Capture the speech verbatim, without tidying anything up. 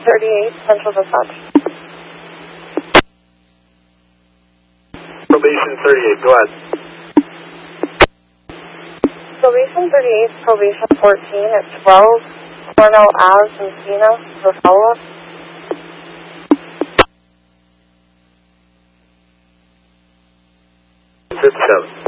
thirty-eight, Central Dispatch. Probation thirty-eight, go ahead. Probation thirty-eight, probation fourteen at twelve, Cornell Ave, Encino, for follow-up. fifty-seven.